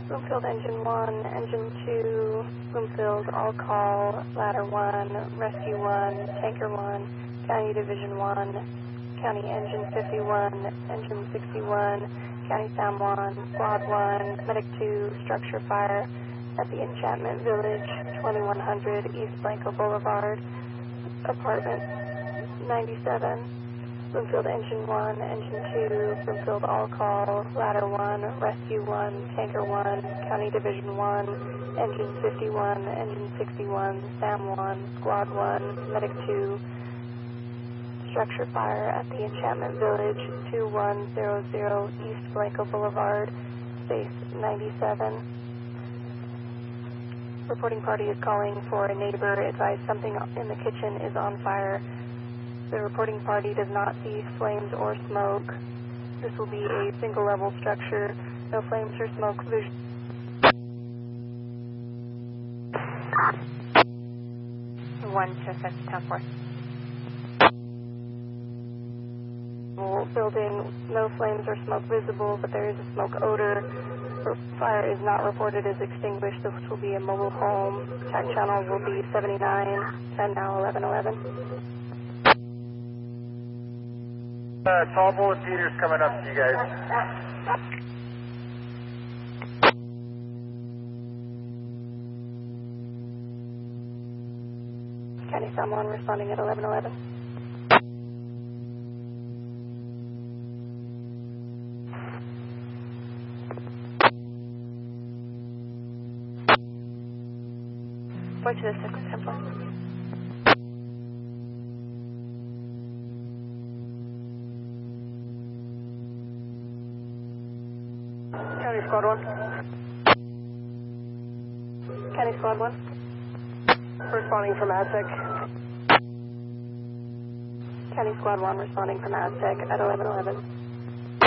Bloomfield Engine 1, Engine 2, Bloomfield All Call, Ladder 1, Rescue 1, Tanker 1, County Division 1, County Engine 51, Engine 61, County Sam 1, Squad 1, Medic 2, Structure Fire at the Enchantment Village, 2100 East Blanco Boulevard, Apartment 97. Bloomfield Engine 1, Engine 2, Bloomfield All Call, Ladder 1, Rescue 1, Tanker 1, County Division 1, Engine 51, Engine 61, Sam 1, Squad 1, Medic 2, Structure Fire at the Enchantment Village, 2100 East Blanco Boulevard, Space 97. Reporting party is calling for a neighbor. Advise something in the kitchen is on fire. The reporting party does not see flames or smoke. This will be a single-level structure. No flames or smoke. Vision. One to 10-4. Building, no flames or smoke visible, but there is a smoke odor. Fire is not reported as extinguished. This will be a mobile home. Attack channel will be 79, 10 now, 1111. Tall Bullet Peter's coming up to you guys. County Sam 1 responding at 1111. Report to the 6-10-4. County Squad 1. County Squad 1. Responding from Aztec. County Squad 1 responding from Aztec at 1111.